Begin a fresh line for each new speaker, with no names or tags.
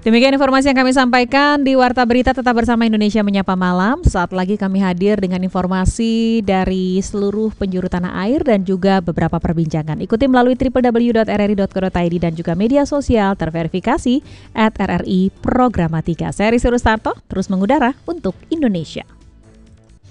Demikian informasi yang kami sampaikan di Warta Berita. Tetap bersama Indonesia Menyapa Malam. Saat lagi kami hadir dengan informasi dari seluruh penjuru tanah air dan juga beberapa perbincangan. Ikuti melalui www.rri.co.id dan juga media sosial terverifikasi @RRI Programatika. Saya Risi Rustarto, terus mengudara untuk Indonesia.